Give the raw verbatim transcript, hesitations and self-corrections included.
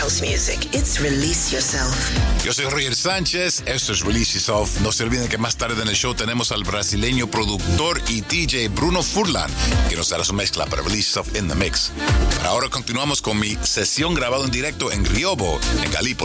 House music. It's Release Yourself. Yo soy Roger Sánchez, esto es Release Yourself. No se olviden que más tarde en el show tenemos al brasileño productor y D J Bruno Furlan, que nos dará su mezcla para Release Yourself in the Mix. Pero ahora continuamos con mi sesión grabada en directo en Riobo, en Galípoli.